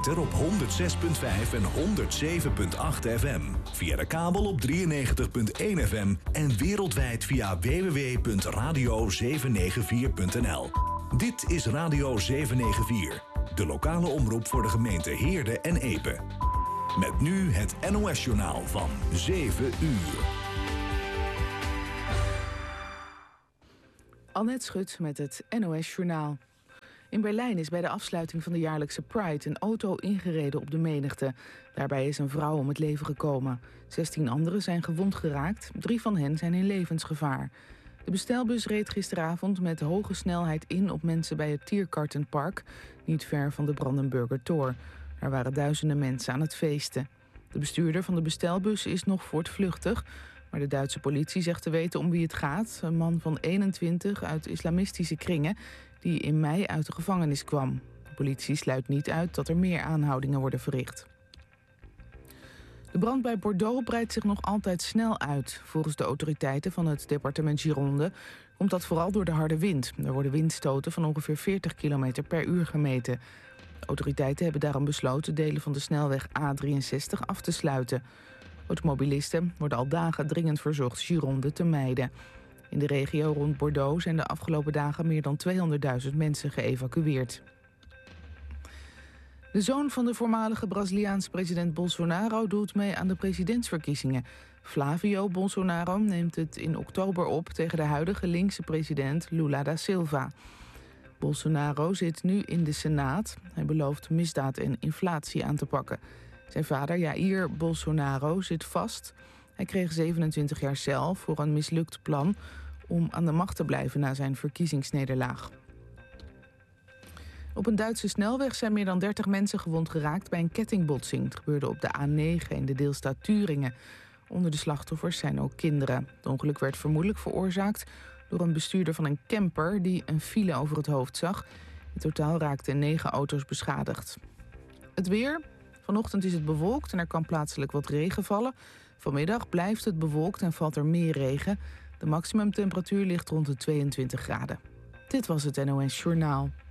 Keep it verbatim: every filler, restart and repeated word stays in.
ether op honderd zes komma vijf en honderd zeven komma acht F M. Via de kabel op drieënnegentig komma één F M en wereldwijd via w w w punt radio zeven negen vier punt n l. Dit is Radio zeven negen vier, de lokale omroep voor de gemeente Heerde en Epe. Met nu het N O S-journaal van zeven uur. Annette Schut met het N O S-journaal. In Berlijn is bij de afsluiting van de jaarlijkse Pride een auto ingereden op de menigte. Daarbij is een vrouw om het leven gekomen. zestien anderen zijn gewond geraakt, drie van hen zijn in levensgevaar. De bestelbus reed gisteravond met hoge snelheid in op mensen bij het Tiergartenpark, niet ver van de Brandenburger Tor. Er waren duizenden mensen aan het feesten. De bestuurder van de bestelbus is nog voortvluchtig, maar de Duitse politie zegt te weten om wie het gaat. Een man van eenentwintig uit islamistische kringen die in mei uit de gevangenis kwam. De politie sluit niet uit dat er meer aanhoudingen worden verricht. De brand bij Bordeaux breidt zich nog altijd snel uit. Volgens de autoriteiten van het departement Gironde komt dat vooral door de harde wind. Er worden windstoten van ongeveer veertig kilometer per uur gemeten. De autoriteiten hebben daarom besloten delen van de snelweg A drieënzestig af te sluiten. Automobilisten worden al dagen dringend verzocht Gironde te mijden. In de regio rond Bordeaux zijn de afgelopen dagen meer dan tweehonderdduizend mensen geëvacueerd. De zoon van de voormalige Braziliaanse president Bolsonaro doet mee aan de presidentsverkiezingen. Flavio Bolsonaro neemt het in oktober op tegen de huidige linkse president Lula da Silva. Bolsonaro zit nu in de Senaat. Hij belooft misdaad en inflatie aan te pakken. Zijn vader Jair Bolsonaro zit vast. Hij kreeg zevenentwintig jaar cel voor een mislukt plan om aan de macht te blijven na zijn verkiezingsnederlaag. Op een Duitse snelweg zijn meer dan dertig mensen gewond geraakt bij een kettingbotsing. Het gebeurde op de A negen in de deelstaat Thüringen. Onder de slachtoffers zijn ook kinderen. Het ongeluk werd vermoedelijk veroorzaakt door een bestuurder van een camper die een file over het hoofd zag. In totaal raakten negen auto's beschadigd. Het weer. Vanochtend is het bewolkt en er kan plaatselijk wat regen vallen. Vanmiddag blijft het bewolkt en valt er meer regen. De maximumtemperatuur ligt rond de tweeëntwintig graden. Dit was het N O S Journaal.